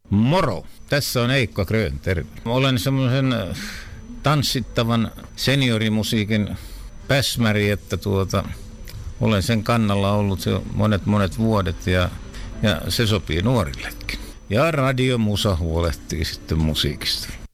Moro! Tässä on Eikko Grön, terve. Olen semmoisen tanssittavan seniorimusiikin päsmäri, että olen sen kannalla ollut jo monet vuodet ja se sopii nuorillekin. Ja radiomusa huolehtii sitten musiikista.